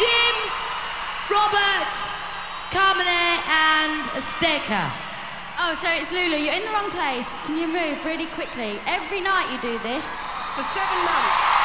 Jim, Robert, Carmine and Azteca. Oh, so it's Lulu. You're in the wrong place. Can you move really quickly? Every night you do this. For 7 months.